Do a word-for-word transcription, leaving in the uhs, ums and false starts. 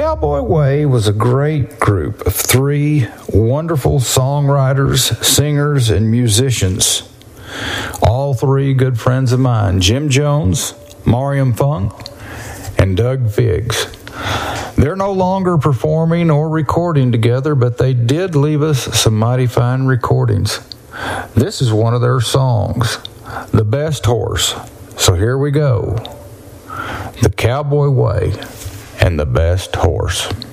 Cowboy Way was a great group of three wonderful songwriters, singers, and musicians. All three good friends of mine, Jim Jones, Mariam Funk, and Doug Figgs. They're no longer performing or recording together, but they did leave us some mighty fine recordings. This is one of their songs, The Best Horse. So here we go. The Cowboy Way and The Best Horse.